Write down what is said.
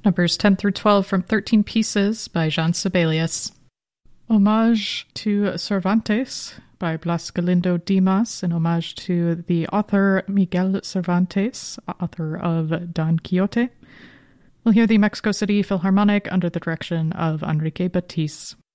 Numbers 10 through 12 from 13 Pieces by Jean Sibelius. Homage to Cervantes by Blas Galindo Dimas, in homage to the author Miguel Cervantes, author of Don Quixote. We'll hear the Mexico City Philharmonic under the direction of Enrique Batiz.